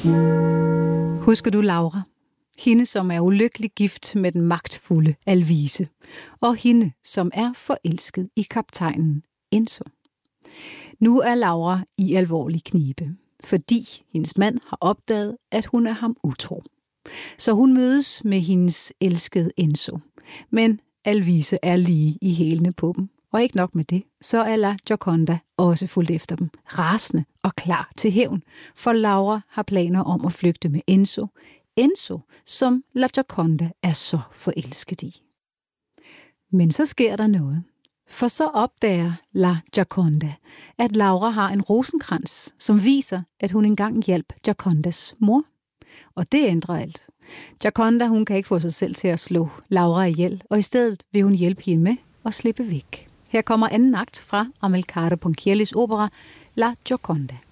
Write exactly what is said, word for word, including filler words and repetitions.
Husker du Laura? Hende, som er ulykkelig gift med den magtfulde Alvise. Og hende, som er forelsket i kaptajnen Enzo. Nu er Laura i alvorlig knibe, fordi hendes mand har opdaget, at hun er ham utro. Så hun mødes med hendes elskede Enzo. Men Alvise er lige i hælene på dem. Og ikke nok med det, så er La Gioconda også fulgt efter dem, rasende og klar til hævn, for Laura har planer om at flygte med Enzo. Enzo, som La Gioconda er så forelsket i. Men så sker der noget, for så opdager La Gioconda, at Laura har en rosenkrans, som viser, at hun engang hjalp Giocondas mor. Og det ændrer alt. Gioconda, hun kan ikke få sig selv til at slå Laura ihjel, og i stedet vil hun hjælpe hende med at slippe væk. Her kommer anden akt fra Amilcare Ponchiellis opera La Gioconda.